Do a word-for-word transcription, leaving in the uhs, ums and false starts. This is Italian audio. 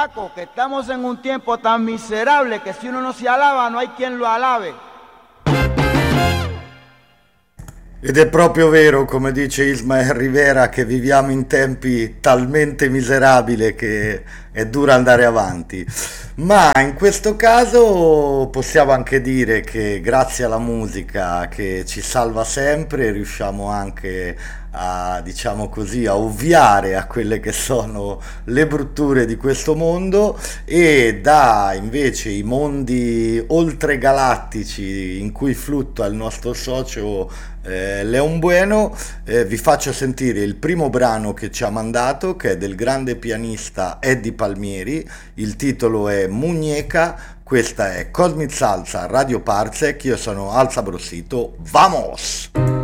Caco, que estamos en un tiempo tan miserable que si uno no se alaba no hay quien lo alabe. Ed è proprio vero, come dice Ismael Rivera, che viviamo in tempi talmente miserabili che è duro andare avanti. Ma in questo caso possiamo anche dire che grazie alla musica che ci salva sempre riusciamo anche a, diciamo così, a ovviare a quelle che sono le brutture di questo mondo e da invece i mondi oltregalattici in cui fluttua il nostro socio eh, Leon Bueno, eh, vi faccio sentire il primo brano che ci ha mandato, che è del grande pianista Eddie Palmieri. Il titolo è Muñeca. Questa è Cosmic Salsa Radio Parsec. Io sono Al Sabrosito. Vamos!